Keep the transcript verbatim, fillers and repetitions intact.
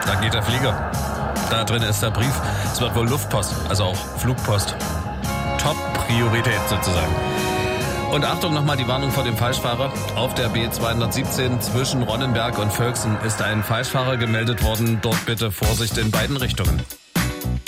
Da geht der Flieger. Da drin ist der Brief. Es wird wohl Luftpost, also auch Flugpost. Top-Priorität sozusagen. Und Achtung, nochmal die Warnung vor dem Falschfahrer. Auf der B zweihundertsiebzehn zwischen Ronnenberg und Völksen ist ein Falschfahrer gemeldet worden. Dort bitte Vorsicht in beiden Richtungen.